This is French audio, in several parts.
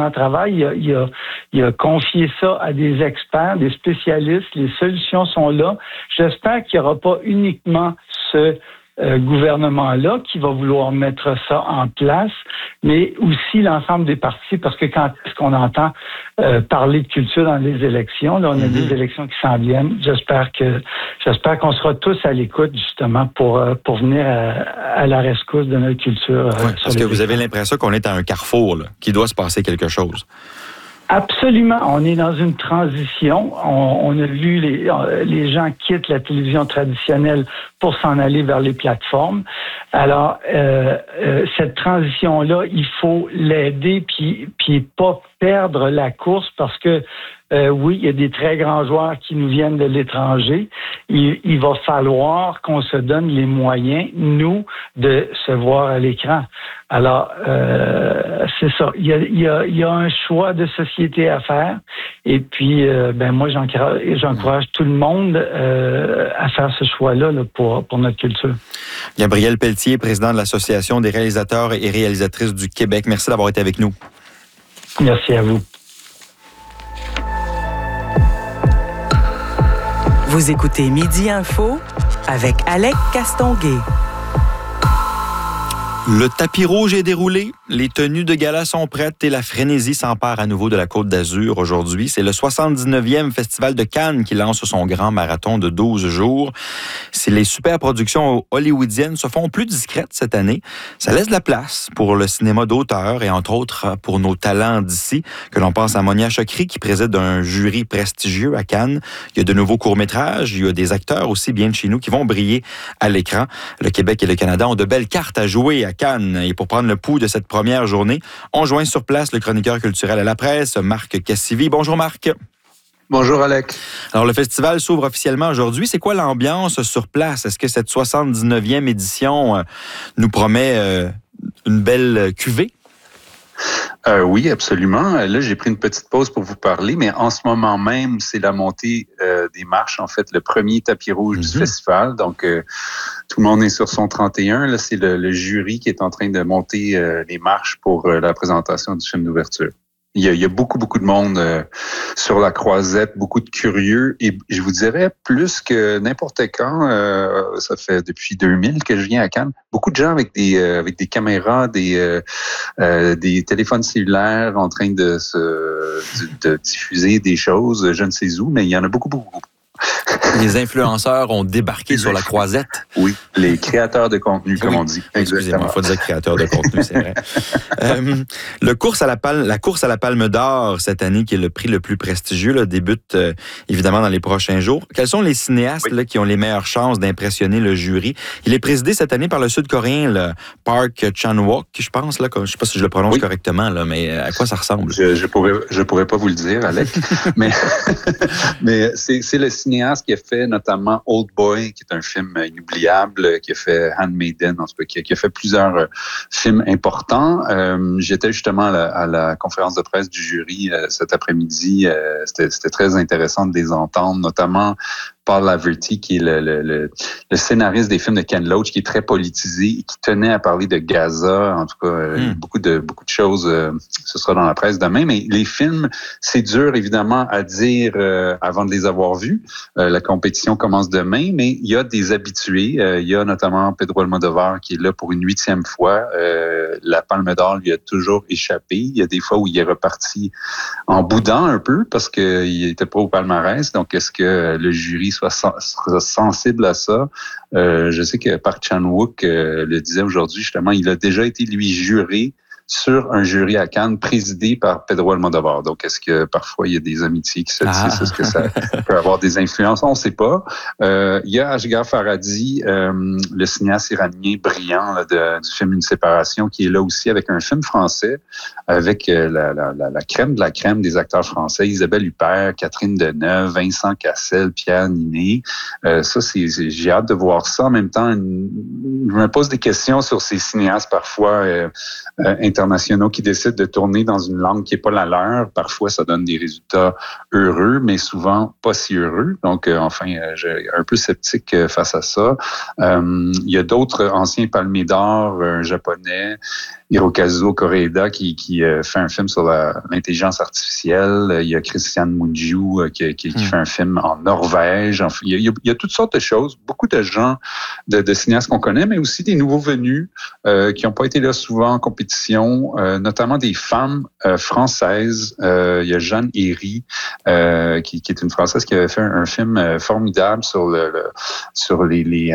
excellent travail. Il a confié ça à des experts, des spécialistes. Les solutions sont là. J'espère qu'il n'y aura pas uniquement ce gouvernement-là qui va vouloir mettre ça en place, mais aussi l'ensemble des partis, parce que quand est-ce qu'on entend parler de culture dans les élections, là, on a des élections qui s'en viennent. J'espère qu'on sera tous à l'écoute, justement, pour venir à la rescousse de notre culture. Parce que vous avez l'impression qu'on est à un carrefour, là, qu'il doit se passer quelque chose. Absolument. On est dans une transition. On a vu les gens quittent la télévision traditionnelle pour s'en aller vers les plateformes. Alors, cette transition-là, il faut l'aider puis pas perdre la course parce que oui, il y a des très grands joueurs qui nous viennent de l'étranger. Il va falloir qu'on se donne les moyens, nous, de se voir à l'écran. Alors, c'est ça. Il y a un choix de société à faire. Et puis, moi, j'encourage tout le monde à faire ce choix-là là, pour notre culture. Gabriel Pelletier, président de l'Association des réalisateurs et réalisatrices du Québec. Merci d'avoir été avec nous. Merci à vous. Vous écoutez Midi Info avec Alec Castonguay. Le tapis rouge est déroulé, les tenues de gala sont prêtes et la frénésie s'empare à nouveau de la Côte d'Azur aujourd'hui. C'est le 79e Festival de Cannes qui lance son grand marathon de 12 jours. Si les superproductions hollywoodiennes se font plus discrètes cette année, ça laisse de la place pour le cinéma d'auteur et entre autres pour nos talents d'ici, que l'on pense à Monia Chokri qui préside un jury prestigieux à Cannes. Il y a de nouveaux courts-métrages, il y a des acteurs aussi bien de chez nous qui vont briller à l'écran. Le Québec et le Canada ont de belles cartes à jouer à Cannes. Et pour prendre le pouls de cette première journée, on joint sur place le chroniqueur culturel à la presse, Marc Cassivi. Bonjour Marc. Bonjour Alec. Alors le festival s'ouvre officiellement aujourd'hui. C'est quoi l'ambiance sur place? Est-ce que cette 79e édition nous promet une belle cuvée? Oui, absolument. Là, j'ai pris une petite pause pour vous parler, mais en ce moment même, c'est la montée des marches, en fait, le premier tapis rouge du festival. Donc, tout le monde est sur son 31. Là, c'est le jury qui est en train de monter les marches pour la présentation du film d'ouverture. Il y a beaucoup de monde sur la croisette, beaucoup de curieux et je vous dirais plus que n'importe quand, ça fait depuis 2000 que je viens à Cannes, beaucoup de gens avec des caméras, des téléphones cellulaires en train de diffuser des choses, je ne sais où, mais il y en a beaucoup. Les influenceurs ont débarqué sur la croisette. Oui, les créateurs de contenu, comme on dit. Excusez-moi, il faut dire créateurs de contenu, c'est vrai. La course à la Palme d'Or cette année, qui est le prix le plus prestigieux, là, débute évidemment dans les prochains jours. Quels sont les cinéastes là, qui ont les meilleures chances d'impressionner le jury? Il est présidé cette année par le Sud-Coréen, le Park Chan-wook, je pense. Là, je ne sais pas si je le prononce correctement, là, mais à quoi ça ressemble? Je pourrais pas vous le dire, Alec, mais c'est le cinéaste qui a fait notamment Old Boy, qui est un film inoubliable, qui a fait Handmaiden, en tout cas, qui a fait plusieurs films importants. J'étais justement à la conférence de presse du jury cet après-midi. C'était très intéressant de les entendre, notamment Paul Laverty, qui est le scénariste des films de Ken Loach, qui est très politisé et qui tenait à parler de Gaza. En tout cas, beaucoup de choses, ce sera dans la presse demain. Mais les films, c'est dur, évidemment, à dire avant de les avoir vus. La compétition commence demain, mais il y a des habitués. Il y a notamment Pedro Almodovar qui est là pour une 8e fois. La Palme d'Or lui a toujours échappé. Il y a des fois où il est reparti en boudant un peu parce qu'il était pas au palmarès. Donc, est-ce que le jury soit sensible à ça? Je sais que Park Chan-wook le disait aujourd'hui, justement, il a déjà été, lui, juré sur un jury à Cannes présidé par Pedro Almodovar. Donc, est-ce que parfois il y a des amitiés qui se tissent? Est-ce que ça peut avoir des influences? On ne sait pas. Il y a Asghar Farhadi, le cinéaste iranien brillant là, du film Une séparation, qui est là aussi avec un film français, avec la crème de la crème des acteurs français, Isabelle Huppert, Catherine Deneuve, Vincent Cassel, Pierre Ninet. Ça, j'ai hâte de voir ça. En même temps, je me pose des questions sur ces cinéastes parfois internationaux qui décident de tourner dans une langue qui n'est pas la leur. Parfois, ça donne des résultats heureux, mais souvent pas si heureux. Donc, j'ai un peu sceptique face à ça. Il y a d'autres anciens palmiers d'or, un japonais, Hirokazu Koreeda qui fait un film sur l'intelligence artificielle. Il y a Christian Mungiu qui fait un film en Norvège. Enfin, il y a toutes sortes de choses. Beaucoup de gens, de cinéastes qu'on connaît, mais aussi des nouveaux venus qui n'ont pas été là souvent en compétition, notamment des femmes françaises. Il y a Jeanne Herry, qui est une Française qui avait fait un film formidable sur les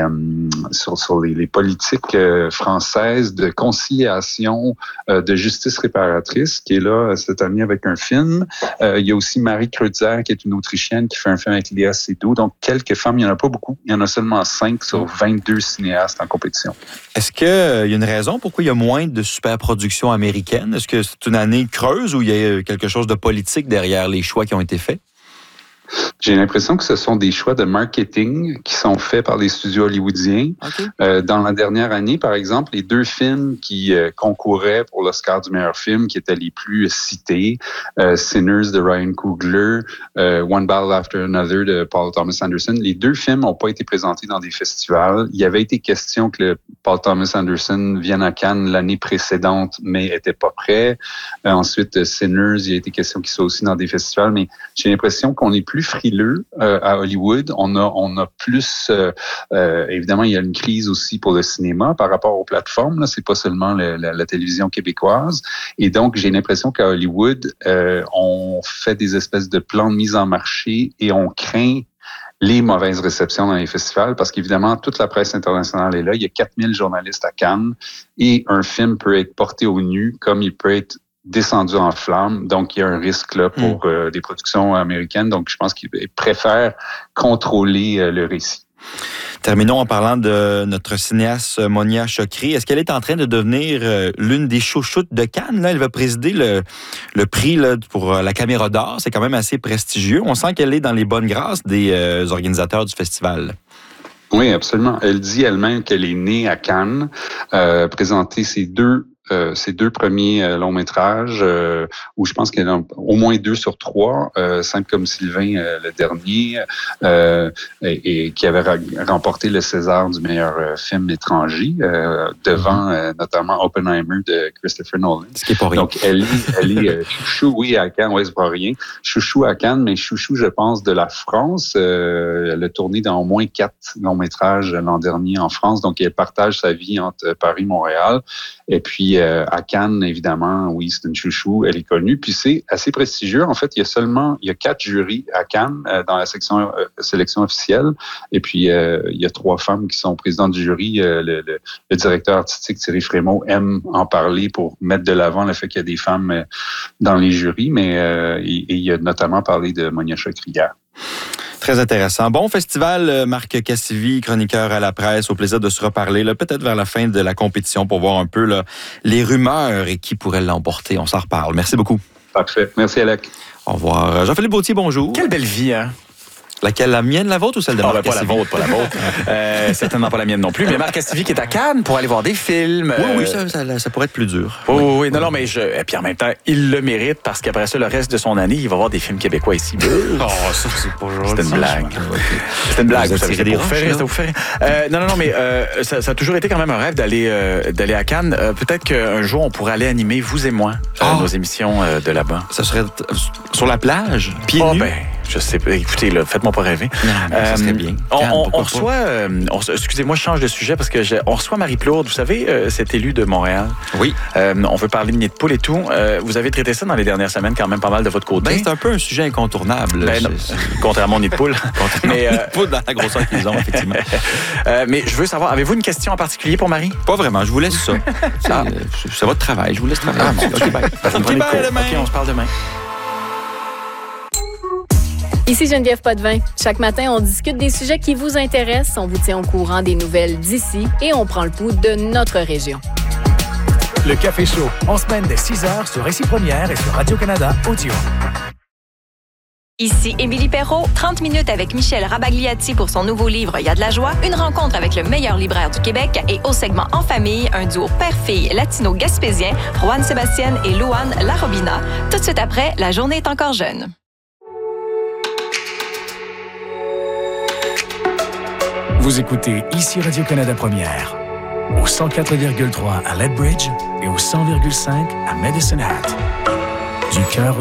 politiques françaises de conciliation, de justice réparatrice, qui est là cette année avec un film. Il y a aussi Marie Kreutzer, qui est une Autrichienne, qui fait un film avec Léa Seydoux. Donc, quelques femmes, il n'y en a pas beaucoup. Il y en a seulement 5 sur 22 cinéastes en compétition. Est-ce qu'il y a une raison pourquoi il y a moins de superproductions américaines? Est-ce que c'est une année creuse ou il y a quelque chose de politique derrière les choix qui ont été faits? J'ai l'impression que ce sont des choix de marketing qui sont faits par les studios hollywoodiens. Okay. Dans la dernière année, par exemple, les 2 films qui concouraient pour l'Oscar du meilleur film, qui étaient les plus cités, Sinners de Ryan Coogler, One Battle After Another de Paul Thomas Anderson, les 2 films n'ont pas été présentés dans des festivals. Il y avait été question que Paul Thomas Anderson vienne à Cannes l'année précédente, mais n'était pas prêt. Ensuite, Sinners, il y a été question qu'il soit aussi dans des festivals, mais j'ai l'impression qu'on est plus frileux à Hollywood. On a plus... évidemment, il y a une crise aussi pour le cinéma par rapport aux plateformes. Là, c'est pas seulement la télévision québécoise. Et donc, j'ai l'impression qu'à Hollywood, on fait des espèces de plans de mise en marché et on craint les mauvaises réceptions dans les festivals parce qu'évidemment, toute la presse internationale est là. Il y a 4000 journalistes à Cannes et un film peut être porté au nu comme il peut être descendu en flammes. Donc, il y a un risque là pour des productions américaines. Donc, je pense qu'ils préfèrent contrôler le récit. Terminons en parlant de notre cinéaste Monia Chokri. Est-ce qu'elle est en train de devenir l'une des chouchoutes de Cannes? Là, elle va présider le prix là, pour la Caméra d'or. C'est quand même assez prestigieux. On sent qu'elle est dans les bonnes grâces des organisateurs du festival. Oui, absolument. Elle dit elle-même qu'elle est née à Cannes, présenter ses deux premiers longs métrages, où je pense qu'il y en a au moins 2 sur 3, Simple comme Sylvain, le dernier, et qui avait remporté le César du meilleur film étranger, devant notamment Oppenheimer de Christopher Nolan. Ce qui est pas rien. Donc, elle est chouchou, oui, à Cannes, ouais, c'est pas rien. Chouchou à Cannes, mais chouchou, je pense, de la France. Elle a tourné dans au moins 4 longs métrages l'an dernier en France, donc elle partage sa vie entre Paris et Montréal. Et puis, à Cannes, évidemment, oui, c'est une chouchou, elle est connue. Puis c'est assez prestigieux. En fait, il y a 4 jurys à Cannes dans la sélection officielle. Et puis, il y a 3 femmes qui sont présidentes du jury. Le directeur artistique Thierry Frémaux aime en parler pour mettre de l'avant le fait qu'il y a des femmes dans les jurys. Mais il a notamment parlé de Monia Chokri. Très intéressant. Bon festival, Marc Cassivi, chroniqueur à la presse. Au plaisir de se reparler, là, peut-être vers la fin de la compétition pour voir un peu là, les rumeurs et qui pourrait l'emporter. On s'en reparle. Merci beaucoup. Parfait. Merci, Alec. Au revoir. Jean-Philippe Bautier, bonjour. Quelle belle vie, hein? Laquelle, la mienne, la vôtre ou celle de Marc Cassivi? Pas la vôtre. Certainement pas la mienne non plus. Mais Marc Cassivi qui est à Cannes pour aller voir des films. Oui, ça pourrait être plus dur. Oui, non, mais et puis en même temps, il le mérite parce qu'après ça, le reste de son année, il va voir des films québécois ici. Ça, c'est pas genre. C'était une blague. C'était une blague. Vous savez, ça vous fait. Non, mais ça a toujours été quand même un rêve d'aller à Cannes. Peut-être qu'un jour, on pourrait aller animer, vous et moi, nos émissions de là-bas. Ça serait sur la plage, pieds nus. Je sais pas. Écoutez, là, faites-moi pas rêver. Non, ça serait bien. On reçoit... excusez-moi, je change de sujet parce que on reçoit Marie Plourde, vous savez, cette élue de Montréal. Oui. On veut parler de nid de poule et tout. Vous avez traité ça dans les dernières semaines quand même pas mal de votre côté. C'est un peu un sujet incontournable. Contrairement au nid de poule. Mais nid de poule dans la grosseur qu'ils ont, effectivement. Mais je veux savoir, avez-vous une question en particulier pour Marie? Pas vraiment, je vous laisse ça. C'est votre travail, je vous laisse travailler. OK, bye. OK, on se parle demain. Ici Geneviève Potvin. Chaque matin, on discute des sujets qui vous intéressent, on vous tient au courant des nouvelles d'ici et on prend le pouls de notre région. Le Café Chaud, en semaine dès 6h sur Récit Première et sur Radio-Canada Audio. Ici Émilie Perrault, 30 minutes avec Michel Rabagliati pour son nouveau livre « Il y a de la joie », une rencontre avec le meilleur libraire du Québec et au segment En famille, un duo père-fille latino-gaspésien, Juan Sébastien et Louane Larobina. Tout de suite après, la journée est encore jeune. Vous écoutez ici Radio-Canada Première, au 104,3 à Lethbridge et au 100,5 à Medicine Hat. Du cœur